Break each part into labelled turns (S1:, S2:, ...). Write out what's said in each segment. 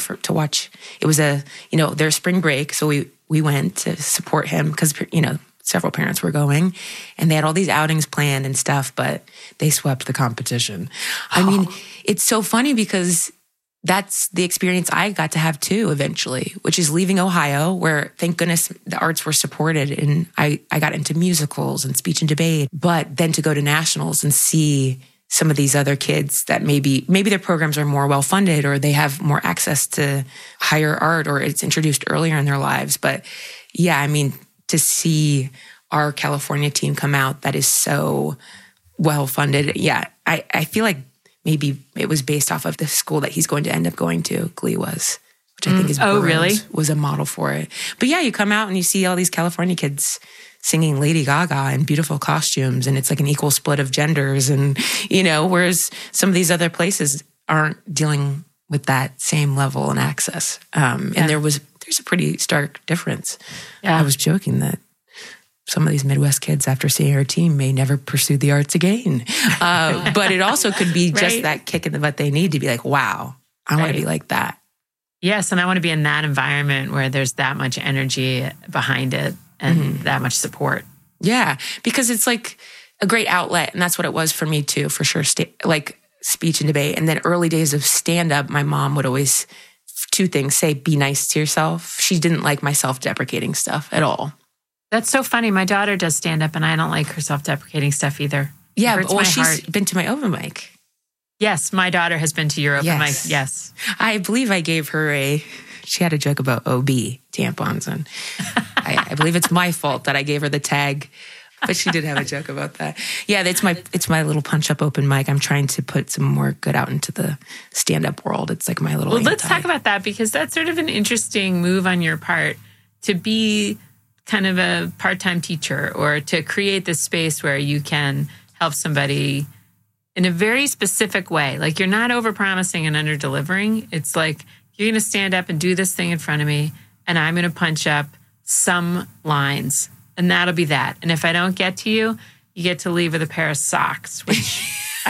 S1: to watch. It was their spring break. So we went to support him because, several parents were going and they had all these outings planned and stuff, but they swept the competition. I mean, it's so funny because that's the experience I got to have too eventually, which is leaving Ohio, where thank goodness the arts were supported and I got into musicals and speech and debate, but then to go to nationals and see some of these other kids that maybe their programs are more well-funded or they have more access to higher art or it's introduced earlier in their lives. But yeah, I mean, to see our California team come out that is so well-funded. Yeah, I feel like maybe it was based off of the school that he's going to end up going to, Glee was, which I think is was a model for it. But yeah, you come out and you see all these California kids singing Lady Gaga in beautiful costumes and it's like an equal split of genders and, whereas some of these other places aren't dealing with that same level and access. And there's a pretty stark difference. Yeah. I was joking that some of these Midwest kids, after seeing our team, may never pursue the arts again. But it also could be just that kick in the butt they need to be like, wow, I want to be like that.
S2: Yes, and I want to be in that environment where there's that much energy behind it and that much support. Yeah,
S1: because it's like a great outlet, and that's what it was for me too, for sure, like speech and debate. And then early days of stand-up, my mom would always, two things, say, be nice to yourself. She didn't like my self-deprecating stuff at all.
S2: That's so funny. My daughter does stand-up, and I don't like her self-deprecating stuff either.
S1: Yeah, well, she's been to my open mic.
S2: Yes, my daughter has been to your open mic. Yes.
S1: I believe I gave her she had a joke about OB tampons, and I believe it's my fault that I gave her the tag, but she did have a joke about that. Yeah, it's my little punch-up open mic. I'm trying to put some more good out into the stand-up world. It's like my little
S2: let's talk about that, because that's sort of an interesting move on your part to be kind of a part-time teacher or to create this space where you can help somebody in a very specific way. Like, you're not over-promising and under-delivering. It's like, you're going to stand up and do this thing in front of me, and I'm going to punch up some lines, and that'll be that. And if I don't get to you, you get to leave with a pair of socks, which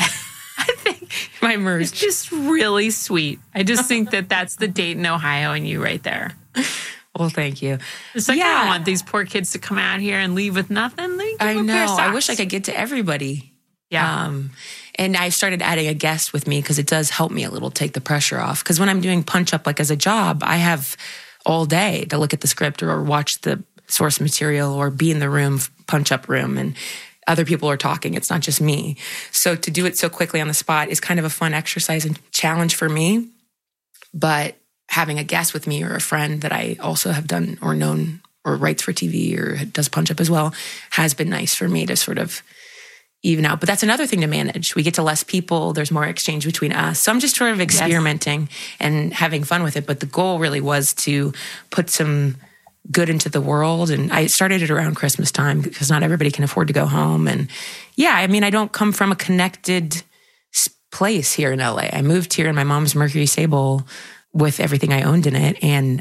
S2: I think
S1: my merch
S2: is just really sweet. I just think that that's the Dayton, Ohio in you right there.
S1: Well, thank you.
S2: It's like, I don't want these poor kids to come out here and leave with nothing.
S1: I know. I wish I could get to everybody.
S2: Yeah.
S1: And I started adding a guest with me because it does help me a little take the pressure off. Because when I'm doing punch up like as a job, I have all day to look at the script or watch the source material or be in the room, punch up room, and other people are talking. It's not just me. So to do it so quickly on the spot is kind of a fun exercise and challenge for me. But having a guest with me or a friend that I also have done or known or writes for TV or does punch up as well has been nice for me to sort of even out. But that's another thing to manage. We get to less people. There's more exchange between us. So I'm just sort of experimenting and having fun with it. But the goal really was to put some good into the world. And I started it around Christmas time because not everybody can afford to go home. And yeah, I mean, I don't come from a connected place here in LA. I moved here in my mom's Mercury Sable with everything I owned in it. And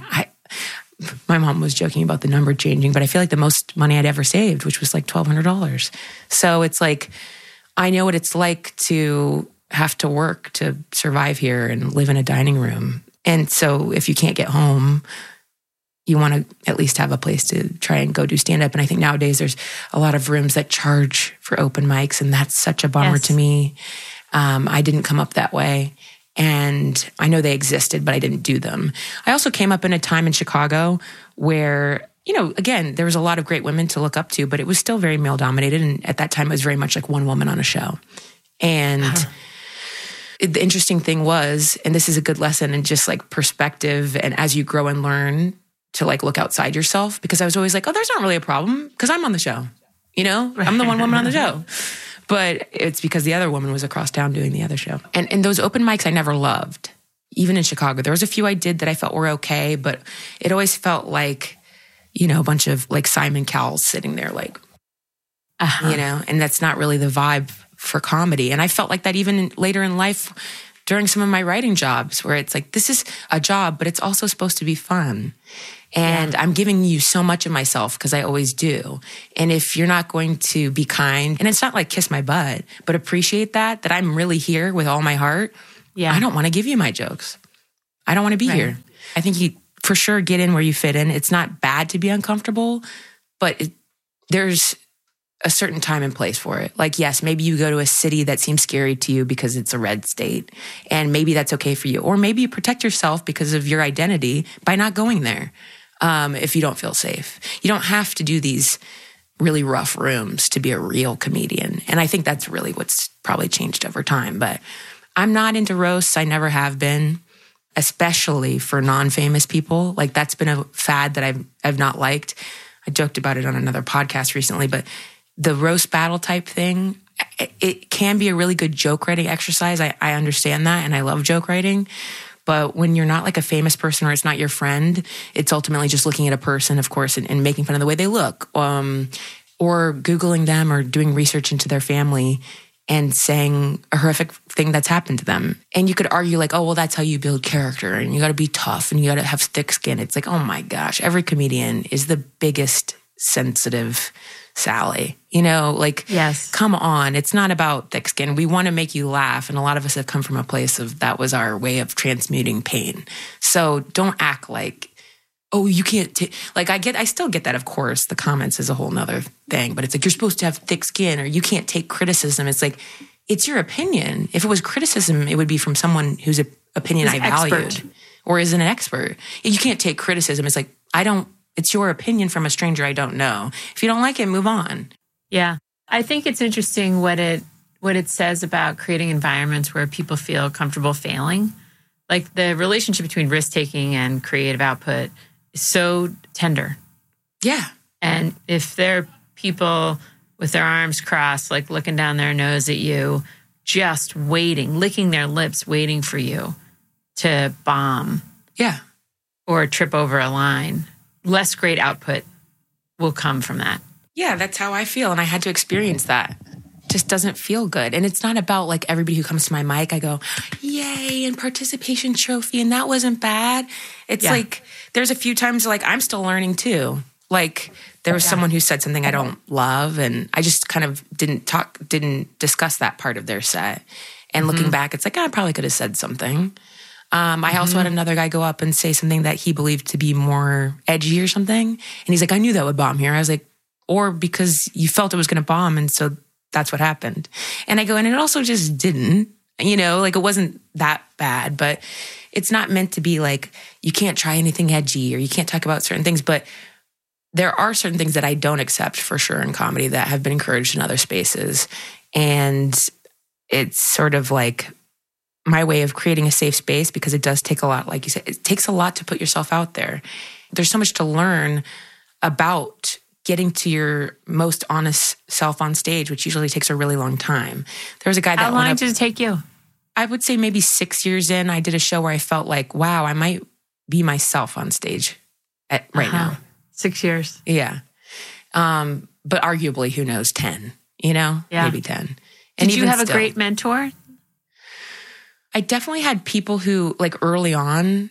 S1: my mom was joking about the number changing, but I feel like the most money I'd ever saved, which was like $1,200. So it's like, I know what it's like to have to work to survive here and live in a dining room. And so if you can't get home, you want to at least have a place to try and go do stand-up. And I think nowadays there's a lot of rooms that charge for open mics, and that's such a bummer to me. I didn't come up that way. And I know they existed, but I didn't do them. I also came up in a time in Chicago where, again, there was a lot of great women to look up to, but it was still very male dominated. And at that time, it was very much like one woman on a show. And the interesting thing was, and this is a good lesson in just like perspective and as you grow and learn to like look outside yourself, because I was always like, oh, there's not really a problem because I'm on the show. I'm the one woman on the show. But it's because the other woman was across town doing the other show. And those open mics I never loved, even in Chicago. There was a few I did that I felt were okay, but it always felt like, a bunch of like Simon Cowell's sitting there like, and that's not really the vibe for comedy. And I felt like that even later in life during some of my writing jobs where it's like, this is a job, but it's also supposed to be fun. And I'm giving you so much of myself because I always do. And if you're not going to be kind, and it's not like kiss my butt, but appreciate that I'm really here with all my heart. Yeah. I don't want to give you my jokes. I don't want to be here. I think you for sure get in where you fit in. It's not bad to be uncomfortable, but there's a certain time and place for it. Like, yes, maybe you go to a city that seems scary to you because it's a red state, and maybe that's okay for you. Or maybe you protect yourself because of your identity by not going there if you don't feel safe. You don't have to do these really rough rooms to be a real comedian. And I think that's really what's probably changed over time. But I'm not into roasts. I never have been, especially for non-famous people. Like, that's been a fad that I've not liked. I joked about it on another podcast recently, but the roast battle type thing, it can be a really good joke writing exercise. I understand that, and I love joke writing. But when you're not like a famous person or it's not your friend, it's ultimately just looking at a person, of course, and making fun of the way they look, or Googling them or doing research into their family and saying a horrific thing that's happened to them. And you could argue like, oh, well, that's how you build character, and you got to be tough and you got to have thick skin. It's like, oh my gosh, every comedian is the biggest sensitive Sally, like,
S2: yes,
S1: come on. It's not about thick skin. We want to make you laugh. And a lot of us have come from a place of that was our way of transmuting pain. So don't act like, oh, you can't I still get that, of course. The comments is a whole nother thing, but it's like, you're supposed to have thick skin or you can't take criticism. It's like, it's your opinion. If it was criticism, it would be from someone whose opinion I valued or is an expert. You can't take criticism. It's like, it's your opinion from a stranger I don't know. If you don't like it, move on.
S2: Yeah. I think it's interesting what it says about creating environments where people feel comfortable failing. Like, the relationship between risk-taking and creative output is so tender.
S1: Yeah.
S2: And if there are people with their arms crossed, like looking down their nose at you, just waiting, licking their lips, waiting for you to bomb.
S1: Yeah.
S2: Or trip over a line, less great output will come from that.
S1: Yeah, that's how I feel. And I had to experience that. It just doesn't feel good. And it's not about like everybody who comes to my mic, I go, yay, and participation trophy. And that wasn't bad. It's like, there's a few times like I'm still learning too. Like, there was someone who said something I don't love. And I just kind of didn't discuss that part of their set. And looking back, it's like, I probably could have said something. I also had another guy go up and say something that he believed to be more edgy or something. And he's like, I knew that would bomb here. I was like, or because you felt it was going to bomb. And so that's what happened. And I go, and it also just didn't, like, it wasn't that bad, but it's not meant to be like, you can't try anything edgy or you can't talk about certain things. But there are certain things that I don't accept for sure in comedy that have been encouraged in other spaces. And it's sort of like my way of creating a safe space, because it does take a lot, like you said, it takes a lot to put yourself out there. There's so much to learn about getting to your most honest self on stage, which usually takes a really long time. There was a guy that
S2: How long did it take you?
S1: I would say maybe 6 years in, I did a show where I felt like, wow, I might be myself on stage right now.
S2: 6 years.
S1: Yeah. But arguably, who knows, 10, maybe 10. And
S2: did you have a great mentor?
S1: I definitely had people who, like, early on,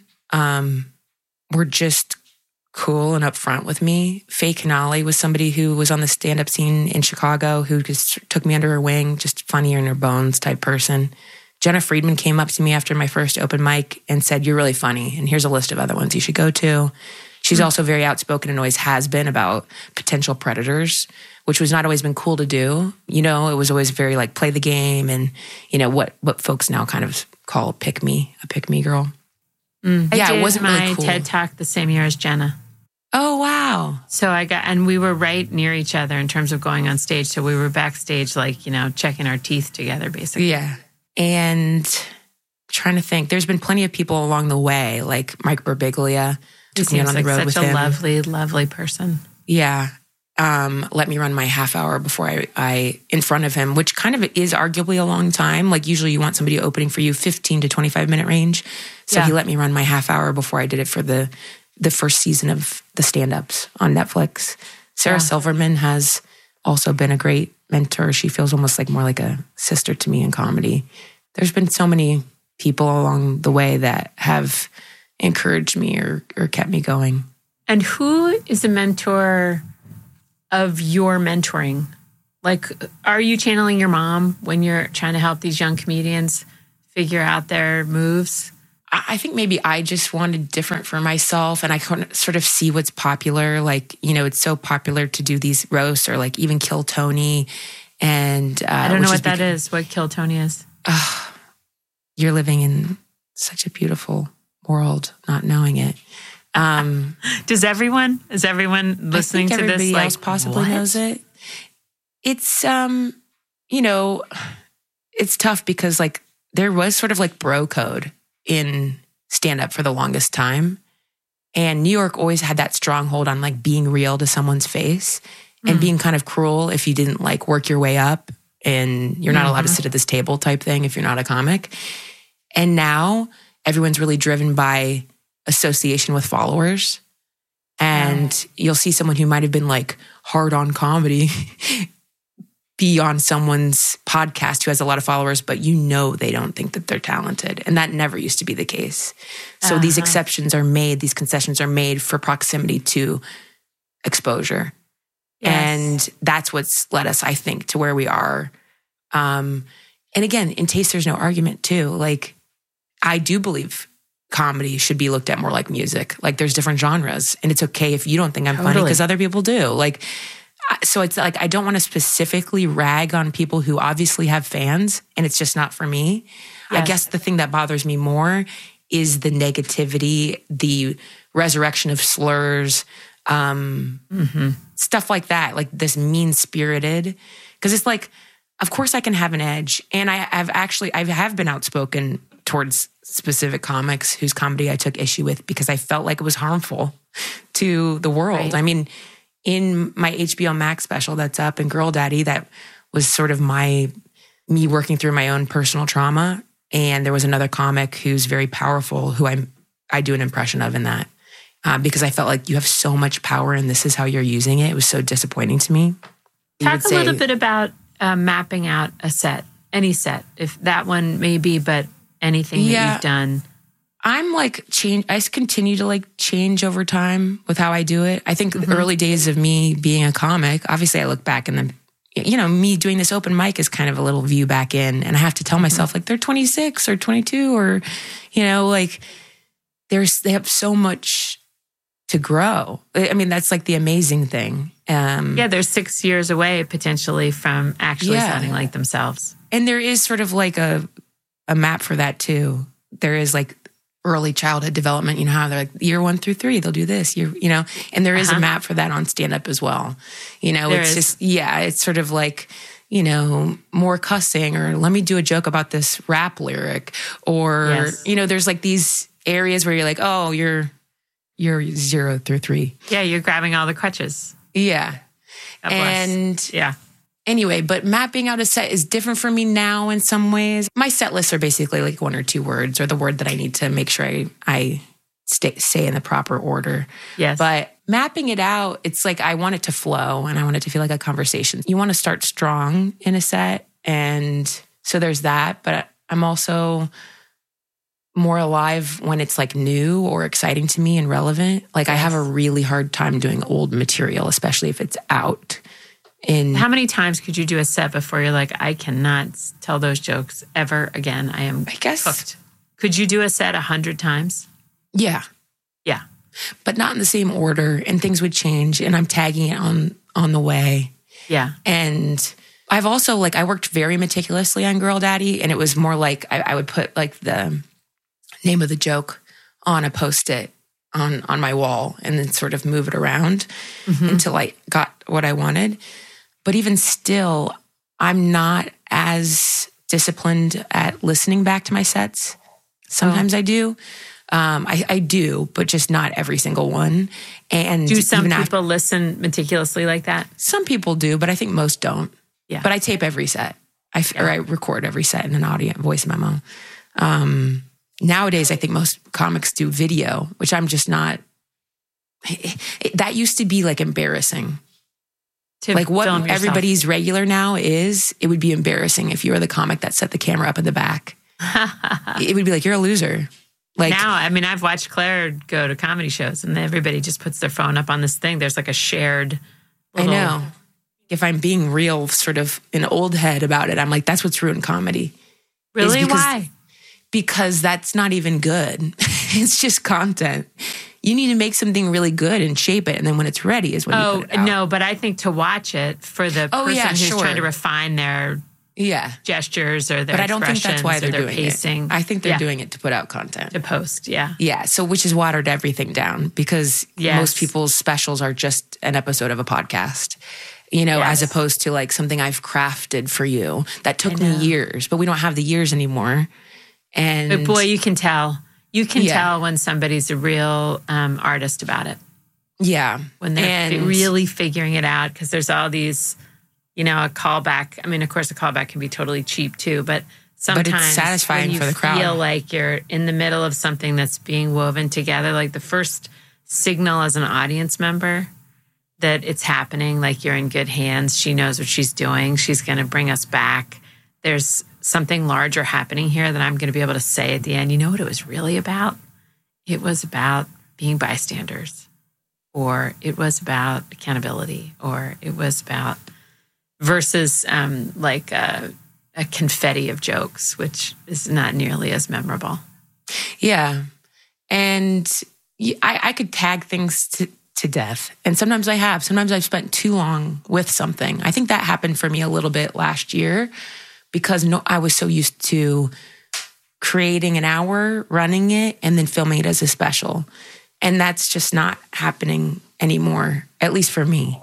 S1: were just cool and upfront with me. Faye Canali was somebody who was on the stand-up scene in Chicago who just took me under her wing, just funnier in her bones type person. Jenna Friedman came up to me after my first open mic and said, you're really funny, and here's a list of other ones you should go to. She's also very outspoken and always has been about potential predators, which was not always been cool to do. It was always very like play the game and, what folks now kind of call a pick me girl.
S2: It wasn't really cool. TED Talk the same year as Jenna.
S1: Oh, wow.
S2: So and we were right near each other in terms of going on stage. So we were backstage, like, checking our teeth together, basically.
S1: Yeah. And trying to think, there's been plenty of people along the way, like Mike Birbiglia. Took me on the road with him.
S2: Such a lovely, lovely person.
S1: Yeah. Let me run my half hour before I in front of him, which kind of is arguably a long time. Like, usually you want somebody opening for you 15 to 25 minute range. So he let me run my half hour before I did it for the first season of the stand-ups on Netflix. Sarah Silverman has also been a great mentor. She feels almost like more like a sister to me in comedy. There's been so many people along the way that have encouraged me or kept me going.
S2: And who is a mentor of your mentoring? Like, are you channeling your mom when you're trying to help these young comedians figure out their moves?
S1: I think maybe I just wanted different for myself, and I couldn't sort of see what's popular. Like, it's so popular to do these roasts or like even Kill Tony. And
S2: I don't know what that is, what Kill Tony is.
S1: You're living in such a beautiful world, not knowing it.
S2: Is everyone listening to this?
S1: Everybody else possibly knows it. It's, it's tough because like there was sort of like bro code in stand-up for the longest time. And New York always had that stronghold on like being real to someone's face and being kind of cruel if you didn't like work your way up and you're not allowed to sit at this table type thing if you're not a comic. And now everyone's really driven by association with followers. And you'll see someone who might have been like hard on comedy be on someone's podcast who has a lot of followers, but they don't think that they're talented. And that never used to be the case. So these exceptions are made, these concessions are made for proximity to exposure. Yes. And that's what's led us, I think, to where we are. And again, in taste, there's no argument too. Like, I do believe comedy should be looked at more like music. Like, there's different genres, and it's okay if you don't think I'm funny because other people do. Like, so it's like, I don't want to specifically rag on people who obviously have fans, and it's just not for me. Yes. I guess the thing that bothers me more is the negativity, the resurrection of slurs, stuff like that, like this mean-spirited. Because it's like, of course I can have an edge. And I have been outspoken towards specific comics whose comedy I took issue with because I felt like it was harmful to the world. Right. I mean, in my HBO Max special that's up in Girl Daddy, that was sort of me working through my own personal trauma. And there was another comic who's very powerful who I do an impression of in that. Because I felt like you have so much power and this is how you're using it. It was so disappointing to me.
S2: Talk a little bit about mapping out a set, any set, if that one may be, but anything that you've done. I'm like I continue to like change over time with how I do it. I think the early days of me being a comic, obviously I look back and me doing this open mic is kind of a little view back in, and I have to tell myself like they're 26 or 22 or, like they have so much to grow. I mean, that's like the amazing thing. They're 6 years away potentially from actually sounding like themselves.
S1: And there is sort of like a map for that too. There is like early childhood development, how they're like year 1 through 3, they'll do this, and there is a map for that on stand-up as well. It's sort of like, more cussing, or let me do a joke about this rap lyric, or, there's like these areas where you're like, oh, you're 0 through 3.
S2: Yeah, you're grabbing all the crutches.
S1: Yeah. Anyway, but mapping out a set is different for me now in some ways. My set lists are basically like 1 or 2 words, or the word that I need to make sure I say in the proper order.
S2: Yes.
S1: But mapping it out, it's like I want it to flow and I want it to feel like a conversation. You want to start strong in a set. And so there's that. But I'm also more alive when it's like new or exciting to me and relevant. Like I have a really hard time doing old material, especially if it's out.
S2: How many times could you do a set before you're like, I cannot tell those jokes ever again? I guess cooked. Could you do a set 100 times?
S1: Yeah.
S2: Yeah.
S1: But not in the same order, and things would change, and I'm tagging it on the way.
S2: Yeah.
S1: And I've also I worked very meticulously on Girl Daddy, and it was more like I would put like the name of the joke on a Post-it on my wall and then sort of move it around until I got what I wanted. But even still, I'm not as disciplined at listening back to my sets. Sometimes I do. I do, but just not every single one. And
S2: do some people listen meticulously like that?
S1: Some people do, but I think most don't.
S2: Yeah.
S1: But I tape every set. Or I record every set in an audio voice memo. Nowadays, I think most comics do video, which I'm just not. That used to be like embarrassing. Like what everybody's regular now is, it would be embarrassing if you were the comic that set the camera up in the back. It would be like, you're a loser. Like
S2: now, I mean, I've watched Claire go to comedy shows and everybody just puts their phone up on this thing. There's like a shared little...
S1: I know. If I'm being real, sort of an old head about it, I'm like, that's what's ruined comedy.
S2: Really? Why?
S1: because that's not even good. It's just content. You need to make something really good and shape it. And then when it's ready is when you put it out.
S2: No, but I think to watch it for the person who's trying to refine their gestures or their
S1: But I don't think that's why they're doing
S2: pacing.
S1: it. I think they're doing it to put out content.
S2: To post, yeah.
S1: Yeah, so which has watered everything down because most people's specials are just an episode of a podcast, as opposed to like something I've crafted for you that took me years, but we don't have the years anymore.
S2: But boy, you can tell. You can tell when somebody's a real artist about it.
S1: Yeah.
S2: When they're really figuring it out, because there's all these, a callback. I mean, of course, a callback can be totally cheap too, but sometimes
S1: it's satisfying for the crowd.
S2: You feel like you're in the middle of something that's being woven together, like the first signal as an audience member that it's happening, like you're in good hands. She knows what she's doing. She's going to bring us back. There's something larger happening here that I'm going to be able to say at the end. You know what it was really about? It was about being bystanders, or it was about accountability, or it was about versus like a confetti of jokes, which is not nearly as memorable.
S1: Yeah. And I could tag things to death. And sometimes I have. Sometimes I've spent too long with something. I think that happened for me a little bit last year because I was so used to creating an hour, running it, and then filming it as a special. And that's just not happening anymore, at least for me.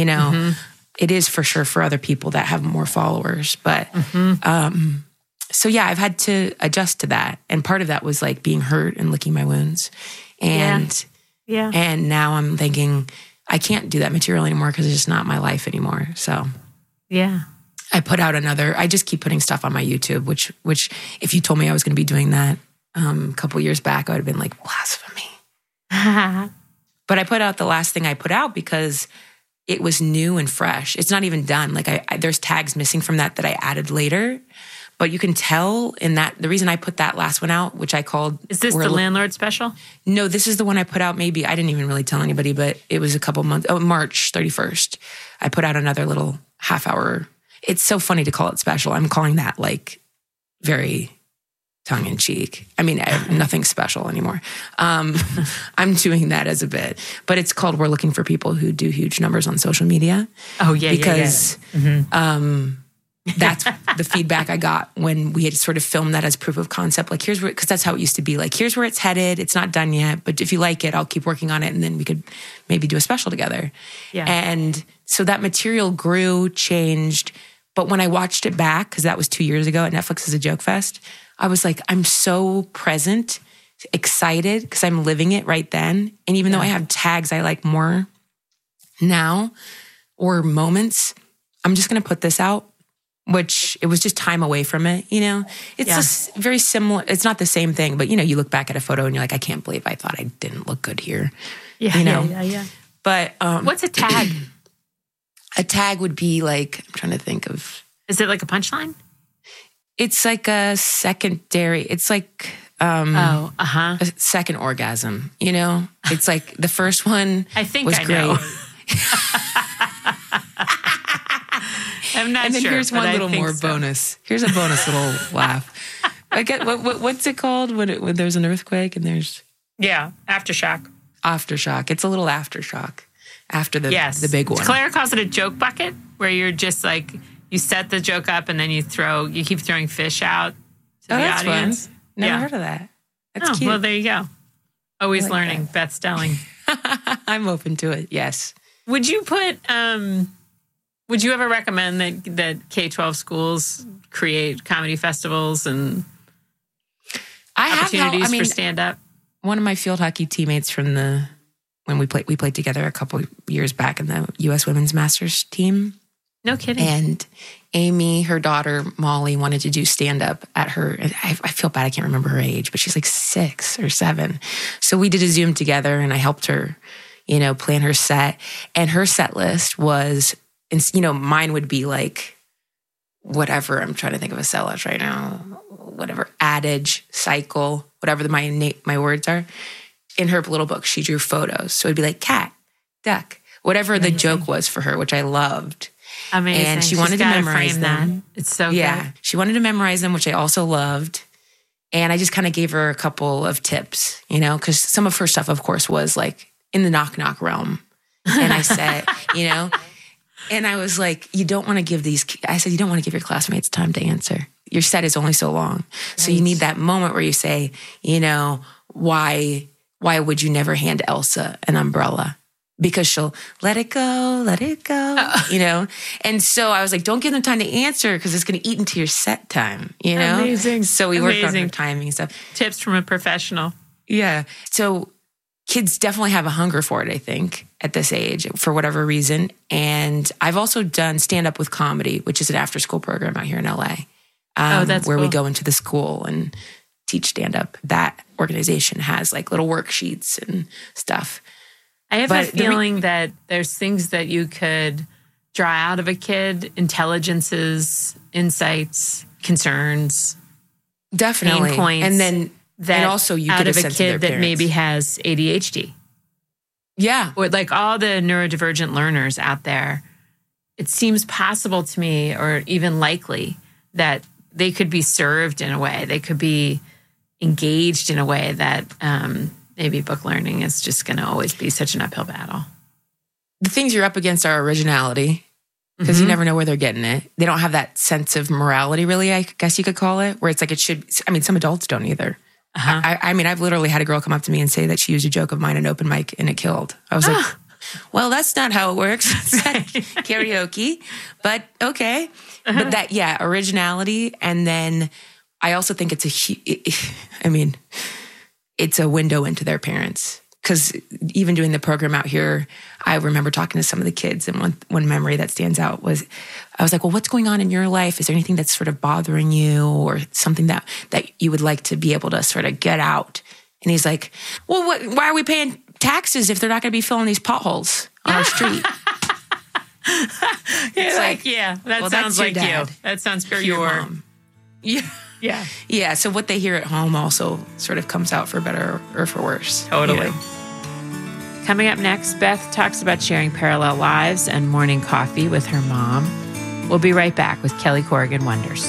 S1: It is for sure for other people that have more followers. But so yeah, I've had to adjust to that. And part of that was like being hurt and licking my wounds. And and now I'm thinking I can't do that material anymore because it's just not my life anymore. So I put out I just keep putting stuff on my YouTube, which if you told me I was going to be doing that a couple years back, I would have been like, blasphemy. But I put out the last thing I put out because it was new and fresh. It's not even done. Like there's tags missing from that I added later. But you can tell in that, the reason I put that last one out, which I called...
S2: Is this the Landlord special?
S1: No, this is the one I put out maybe, I didn't even really tell anybody, but it was a couple months, March 31st. I put out another little half hour. It's so funny to call it special. I'm calling that like very tongue in cheek. I mean, nothing special anymore. I'm doing that as a bit, but it's called We're Looking for People Who Do Huge Numbers on Social Media.
S2: Oh, yeah,
S1: because, that's the feedback I got when we had sort of filmed that as proof of concept. Like, here's where, because that's how it used to be. Like, here's where it's headed. It's not done yet, but if you like it, I'll keep working on it. And then we could maybe do a special together. Yeah. And so that material grew, changed. But when I watched it back, because that was 2 years ago at Netflix as a Joke Fest, I was like, I'm so present, excited, because I'm living it right then. And even though I have tags I like more now or moments, I'm just going to put this out. Which it was just time away from it, It's just very similar. It's not the same thing, but you look back at a photo and you're like, I can't believe I thought I didn't look good here.
S2: Yeah.
S1: But
S2: what's a tag?
S1: A tag would be like, I'm trying to think of.
S2: Is it like a punchline?
S1: It's like a secondary. It's like a second orgasm. It's like the first one.
S2: I think
S1: was
S2: I
S1: great.
S2: know. I'm not sure.
S1: And then here's one little more bonus. Here's a bonus little laugh. I get what's it called when there's an earthquake and there's
S2: aftershock.
S1: Aftershock. It's a little aftershock after the big one.
S2: Claire calls it a joke bucket, where you're just like you set the joke up and then you keep throwing fish out to the audience.
S1: Fun. Never heard of that. That's cute.
S2: Well, there you go. Always learning. That. Beth Stelling.
S1: I'm open to it. Yes.
S2: Would you put? Would you ever recommend that K-12 schools create comedy festivals and opportunities for stand-up?
S1: One of my field hockey teammates from when we played together a couple years back in the U.S. Women's Masters team.
S2: No kidding.
S1: And Amy, her daughter, Molly, wanted to do stand-up at her. I feel bad. I can't remember her age, but she's like 6 or 7. So we did a Zoom together and I helped her, plan her set. And her set list was... mine would be like whatever. I'm trying to think of a sellout right now. Whatever adage, cycle, whatever my words are. In her little book, she drew photos. So it'd be like cat, duck, whatever the joke was for her, which I loved.
S2: Amazing.
S1: And she wanted to memorize them.
S2: It's so good.
S1: She wanted to memorize them, which I also loved. And I just kind of gave her a couple of tips, you know, because some of her stuff, of course, was like in the knock realm. And I said, you know, and I was like, you don't want to give your classmates time to answer. Your set is only so long. So you need that moment where you say, you know, why would you never hand Elsa an umbrella? Because she'll let it go, you know? And so I was like, don't give them time to answer because it's going to eat into your set time, you know?
S2: Amazing.
S1: So we worked on her timing and stuff.
S2: Tips from a professional.
S1: Yeah. So kids definitely have a hunger for it, I think, at this age, for whatever reason. And I've also done stand-up with comedy, which is an after-school program out here in LA,
S2: that's
S1: where
S2: cool.
S1: we go into the school and teach stand-up. That organization has like little worksheets and stuff.
S2: I have a feeling that there's things that you could draw out of a kid, intelligences, insights, concerns,
S1: definitely
S2: pain points,
S1: and also you
S2: out
S1: get
S2: of
S1: a
S2: a
S1: sense
S2: kid
S1: of their
S2: that
S1: parents.
S2: maybe has ADHD.
S1: Yeah.
S2: Or like all the neurodivergent learners out there, it seems possible to me, or even likely, that they could be served in a way, they could be engaged in a way that maybe book learning is just going to always be such an uphill battle.
S1: The things you're up against are originality, because you never know where they're getting it. They don't have that sense of morality, really, I guess you could call it, where it's like it should. I mean, some adults don't either. I mean, I've literally had a girl come up to me and say that she used a joke of mine in open mic and it killed. I was like, well, that's not how it works. It's not karaoke, but okay. But that, yeah, originality. And then I also think it's a window into their parents. Because even doing the program out here, I remember talking to some of the kids, and one memory that stands out was, I was like, well, what's going on in your life? Is there anything that's sort of bothering you, or something that you would like to be able to sort of get out? And he's like, well, why are we paying taxes if they're not going to be filling these potholes on our street?
S2: It's like, yeah, that sounds like you. That sounds pure.
S1: Your mom. Yeah.
S2: Yeah.
S1: Yeah. So what they hear at home also sort of comes out for better or for worse.
S2: Totally.
S1: You know?
S2: Coming up next, Beth talks about sharing parallel lives and morning coffee with her mom. We'll be right back with Kelly Corrigan Wonders.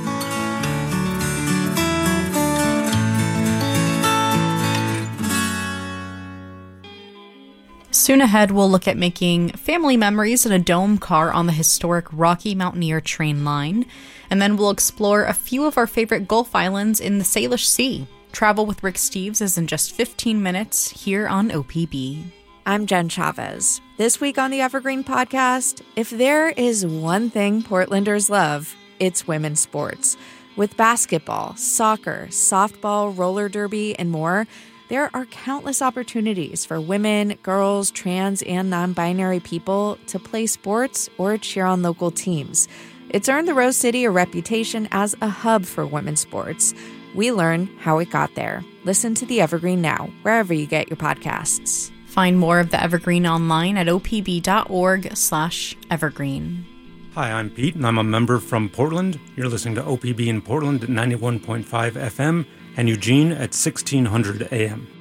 S3: Soon ahead, we'll look at making family memories in a dome car on the historic Rocky Mountaineer train line. And then we'll explore a few of our favorite Gulf islands in the Salish Sea. Travel with Rick Steves is in just 15 minutes here on OPB.
S4: I'm Jen Chavez. This week on the Evergreen Podcast, if there is one thing Portlanders love, it's women's sports. With basketball, soccer, softball, roller derby, and more, there are countless opportunities for women, girls, trans, and non-binary people to play sports or cheer on local teams. It's earned the Rose City a reputation as a hub for women's sports. We learn how it got there. Listen to The Evergreen now, wherever you get your podcasts.
S3: Find more of The Evergreen online at opb.org/evergreen.
S5: Hi, I'm Pete, and I'm a member from Portland. You're listening to OPB in Portland at 91.5 FM and Eugene at 1600 AM.